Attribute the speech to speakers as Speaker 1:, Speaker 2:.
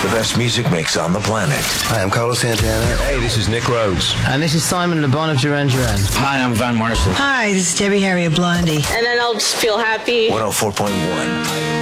Speaker 1: the best music mix on the planet.
Speaker 2: Hi, I'm Carlos Santana.
Speaker 1: Hey, this is Nick Rhodes.
Speaker 3: And this is Simon Le Bon of Duran Duran.
Speaker 4: Hi, I'm Van Morrison.
Speaker 5: Hi, this is Debbie Harry of Blondie.
Speaker 6: And then I'll just feel happy.
Speaker 1: 104.1.